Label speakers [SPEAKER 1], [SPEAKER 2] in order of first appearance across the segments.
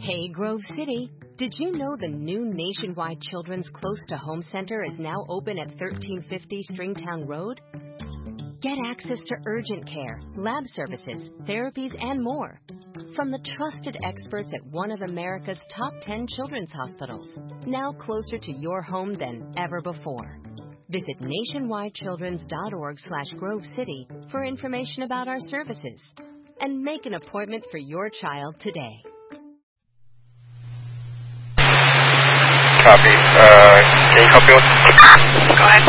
[SPEAKER 1] Hey, Grove City. Did you know the new nationwide Children's Close to Home Center is now open at 1350 Stringtown Road? Get access to urgent care, lab services, therapies, and more. From the trusted experts at one of America's top 10 children's hospitals, now closer to your home than ever before. Visit nationwidechildrens.org/Grove City for information about our services. And make an appointment for your child today.
[SPEAKER 2] Copy. Can you help me with?
[SPEAKER 3] Go ahead.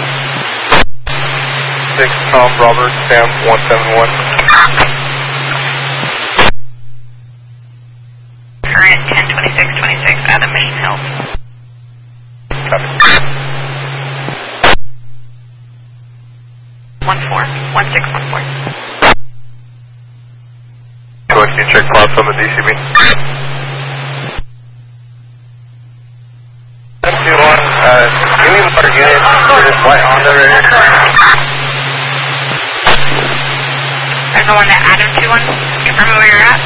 [SPEAKER 2] 6 Tom Robert Sam 171.
[SPEAKER 3] Current 102626 out of Mission Hills.
[SPEAKER 2] Copy.
[SPEAKER 3] 1614.
[SPEAKER 2] Can you check plots on the DCB? 721, give me more units for this white Honda right here.
[SPEAKER 3] There's the one that Adam 21. Confirm where you're at.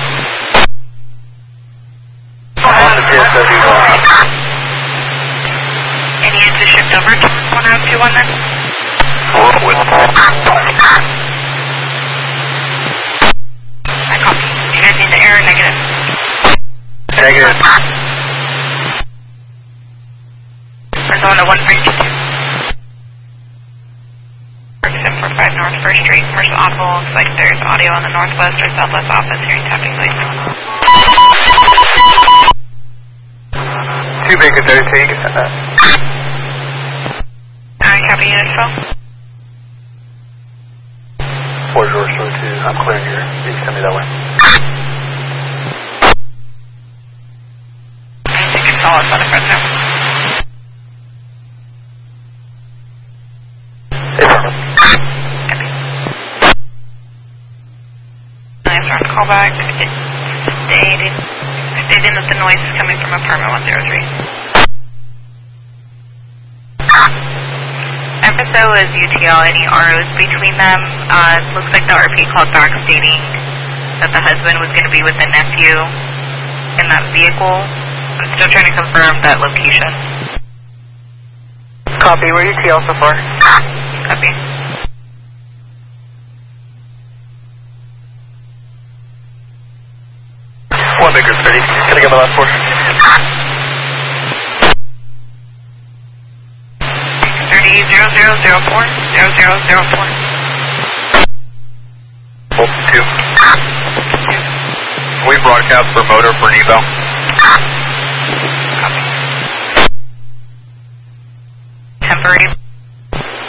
[SPEAKER 2] On the PSW one.
[SPEAKER 3] And you need to shift over to 1021 then?
[SPEAKER 2] With
[SPEAKER 3] I copy. You guys need the air or negative?
[SPEAKER 2] negative.
[SPEAKER 3] There's the one at 132. 745 North 1st Street, commercial audible. Looks like there's audio on the northwest or southwest office. Hearing tapping lights.
[SPEAKER 2] 2 Bacon 13.
[SPEAKER 3] Copy unit fill.
[SPEAKER 2] 4 George 2. I'm clear here. You can send me that way.
[SPEAKER 3] You can call us on the front now. Nice round callback. Stayed in that the noise is coming from apartment 103. FSO is UTL. Any ROs between them? It looks like the RP called back stating that the husband was going to be with the nephew in that vehicle. I'm still trying to confirm that location.
[SPEAKER 4] Copy. Where UTL so far?
[SPEAKER 3] Copy.
[SPEAKER 2] One Bacon 30. Can I get the last 4?
[SPEAKER 3] 30-0004. 0004.
[SPEAKER 2] 2. We broadcast for motor for an eval.
[SPEAKER 3] Copy. Temporary